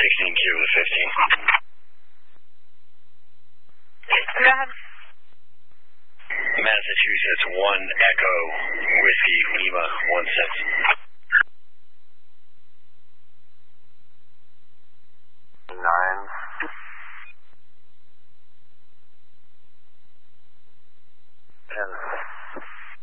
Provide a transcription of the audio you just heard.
16Q with 15. Go ahead. Massachusetts 1 Echo Whiskey Lima 16.